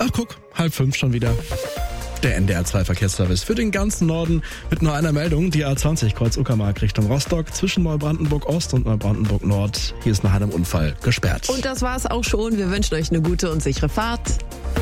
Ach guck, 4:30 schon wieder. Der NDR2 Verkehrsservice für den ganzen Norden mit nur einer Meldung. Die A20 Kreuz Uckermark Richtung Rostock zwischen Neubrandenburg Ost und Neubrandenburg Nord. Hier ist nach einem Unfall gesperrt. Und das war's auch schon. Wir wünschen euch eine gute und sichere Fahrt.